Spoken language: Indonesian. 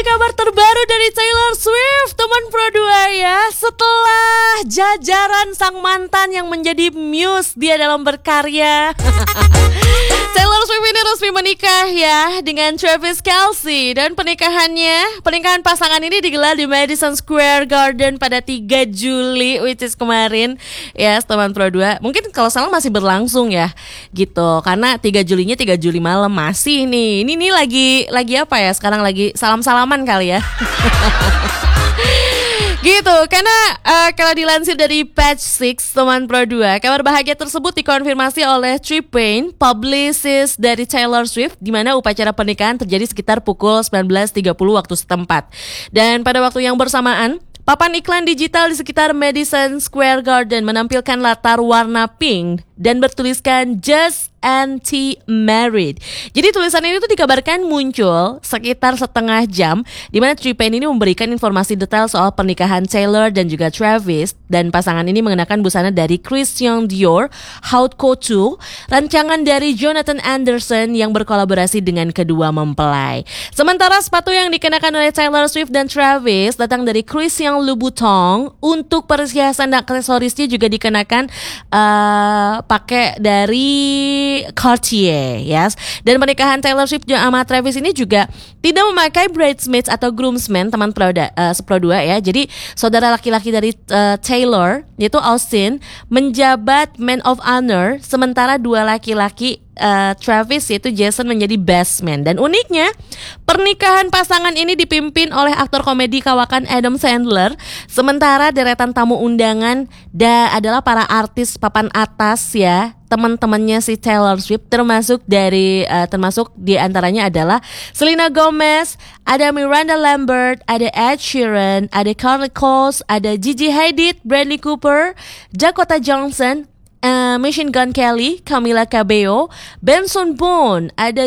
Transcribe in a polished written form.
kabar terbaru dari Taylor Swift, teman Pro 2 ya. Setelah jajaran sang mantan yang menjadi muse dia dalam berkarya, Taylor Swift ini resmi menikah ya dengan Travis Kelce. Dan pernikahan pasangan ini digelar di Madison Square Garden pada 3 Juli, which is kemarin ya, teman Pro 2. Mungkin kalau salah masih berlangsung ya gitu, karena 3 Julinya 3 Juli malam masih nih. Ini lagi apa ya, sekarang lagi salam-salaman kali ya. Gitu, karena kalau dilansir dari Page Six teman Pro 2, kabar bahagia tersebut dikonfirmasi oleh T-Pain, publicist dari Taylor Swift, di mana upacara pernikahan terjadi sekitar pukul 19.30 waktu setempat. Dan pada waktu yang bersamaan, papan iklan digital di sekitar Madison Square Garden menampilkan latar warna pink dan bertuliskan Just Anti-Married. Jadi tulisan ini tuh dikabarkan muncul sekitar setengah jam, di mana T-Pain ini memberikan informasi detail soal pernikahan Taylor dan juga Travis. Dan pasangan ini mengenakan busana dari Christian Dior Haute Couture, rancangan dari Jonathan Anderson yang berkolaborasi dengan kedua mempelai. Sementara sepatu yang dikenakan oleh Taylor Swift dan Travis datang dari Christian Louboutin. Untuk perhiasan dan aksesorisnya juga dikenakan pakai dari Cartier, yes. Dan pernikahan Taylor Swift sama Travis ini juga tidak memakai bridesmaids atau groomsmen, teman Pro 2 ya. Jadi saudara laki-laki dari Taylor, yaitu Austin, menjabat man of honor, sementara dua laki-laki Travis yaitu Jason menjadi best man. Dan uniknya, pernikahan pasangan ini dipimpin oleh aktor komedi kawakan Adam Sandler, sementara deretan tamu undangan adalah para artis papan atas ya, teman-temannya si Taylor Swift, termasuk di antaranya adalah Selena Gomez, ada Miranda Lambert, ada Ed Sheeran, ada Carly Cox, ada Gigi Hadid, Bradley Cooper, Dakota Johnson, Machine Gun Kelly, Camila Cabello, Benson Boone, ada